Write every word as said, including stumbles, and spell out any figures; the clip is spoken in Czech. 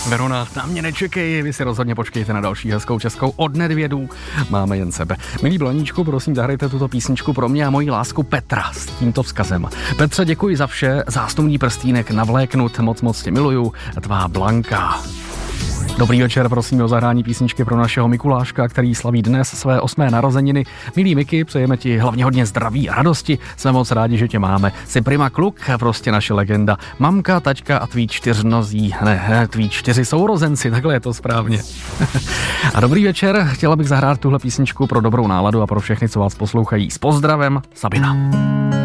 Verona, na mě nečekej, vy si rozhodně počkejte na další hezkou českou od Nedvědů. Máme jen sebe. Milí Blaníčku, prosím, zahrajte tuto písničku pro mě a moji lásku Petra s tímto vzkazem. Petře, děkuji za vše, zástumný prstínek navléknut, moc moc tě miluju, tvá Blanka. Dobrý večer, prosím o zahrání písničky pro našeho Mikuláška, který slaví dnes své osmé narozeniny. Milý Miky, přejeme ti hlavně hodně zdraví a radosti. Jsme moc rádi, že tě máme. Jsi prima kluk, prostě naše legenda. Mamka, taťka a tví čtyřnozí, ne, tví čtyři sourozenci, takhle je to správně. A dobrý večer, chtěla bych zahrát tuhle písničku pro dobrou náladu a pro všechny, co vás poslouchají. S pozdravem, Sabina.